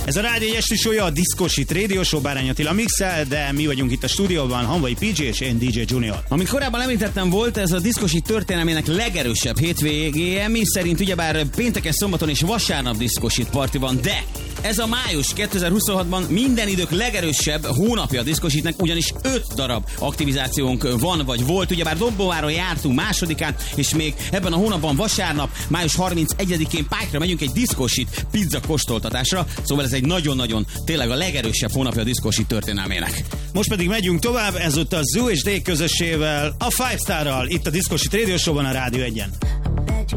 Ez a Rádió esti show-ja, a Disco Shit Radio Show, Bárány Attila mixel, de mi vagyunk itt a stúdióban, Hanvai PG és én DJ Junior. Amit korábban említettem, volt ez a Disco Shit történelmének legerősebb hétvégéje, mi szerint ugyebár pénteken, szombaton és vasárnap Disco Shit party van, de ez a május 2026-ban minden idők legerősebb hónapja a Disco Shitnek, ugyanis 5 darab aktivizációnk van vagy volt, ugyebár Dombóváron jártunk másodikán, és még ebben a hónapban vasárnap, május 31-én Pályra megyünk egy Disco Shit pizza kóstoltatásra, szóval ez egy nagyon-nagyon tényleg a legerősebb hónapja a Disco Shit történelmének. Most pedig megyünk tovább, ezúttal Zoo és Day közössével, a Five Starral, itt a Disco Shit Radio Show-ban a Rádió 1-en.